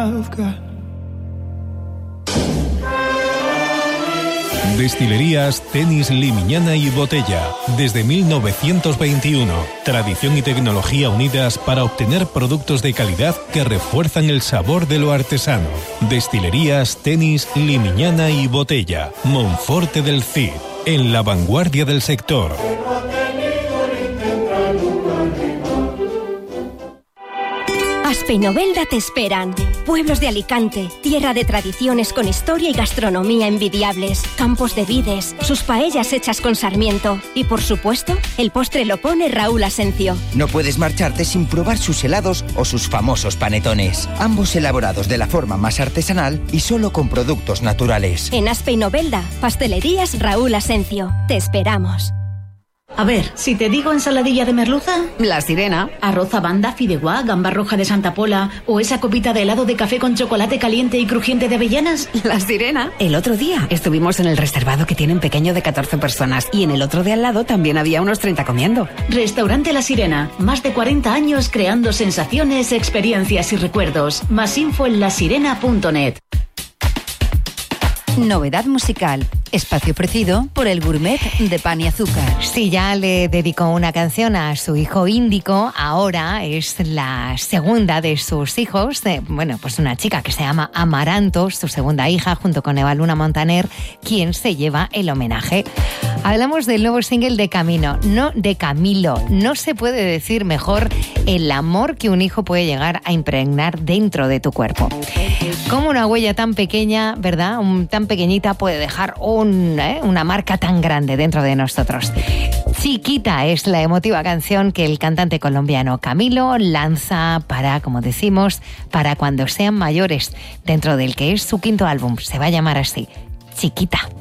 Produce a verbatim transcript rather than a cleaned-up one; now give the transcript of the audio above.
Destilerías Tenis Limiñana y Botella. Desde mil novecientos veintiuno. Tradición y tecnología unidas para obtener productos de calidad que refuerzan el sabor de lo artesano. Destilerías Tenis Limiñana y Botella. Monforte del Cid. En la vanguardia del sector. Aspe y Novelda te esperan. Pueblos de Alicante, tierra de tradiciones con historia y gastronomía envidiables, campos de vides, sus paellas hechas con sarmiento y, por supuesto, el postre lo pone Raúl Asencio. No puedes marcharte sin probar sus helados o sus famosos panetones, ambos elaborados de la forma más artesanal y solo con productos naturales. En Aspe y Novelda, pastelerías Raúl Asencio. Te esperamos. A ver, si te digo ensaladilla de merluza... La Sirena. Arroz a banda, fideuá, gamba roja de Santa Pola... o esa copita de helado de café con chocolate caliente y crujiente de avellanas. La Sirena. El otro día estuvimos en el reservado que tienen pequeño de catorce personas y en el otro de al lado también había unos treinta comiendo. Restaurante La Sirena. Más de cuarenta años creando sensaciones, experiencias y recuerdos. Más info en la sirena punto net. Novedad musical, espacio ofrecido por el Gourmet de Pan y Azúcar. Sí, ya le dedicó una canción a su hijo Índico, ahora es la segunda de sus hijos, de, bueno, pues una chica que se llama Amaranto, su segunda hija, junto con Eva Luna Montaner, quien se lleva el homenaje. Hablamos del nuevo single de Camino, no de Camilo. No se puede decir mejor el amor que un hijo puede llegar a impregnar dentro de tu cuerpo. Como una huella tan pequeña, ¿verdad? Un, tan pequeñita puede dejar un, ¿eh? una marca tan grande dentro de nosotros. Chiquita es la emotiva canción que el cantante colombiano Camilo lanza para, como decimos, para cuando sean mayores, dentro del que es su quinto álbum. Se va a llamar así, Chiquita.